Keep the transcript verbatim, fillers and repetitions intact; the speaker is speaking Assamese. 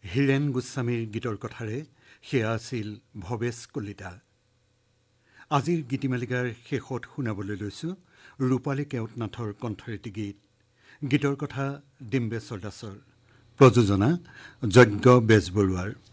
হীৰেণ গোস্বামীৰ গীতৰ কথাৰে সেয়া আছিল ভৱেশ কলিতা। আজিৰ গীতিমালিকাৰ শেষত শুনাবলৈ লৈছোঁ ৰূপালী কেওটনাথৰ কণ্ঠৰেটি গীত। গীতৰ কথা ডিম্বেশ্বৰ দাসৰ, প্ৰযোজনা যজ্ঞ বেজবৰুৱাৰ।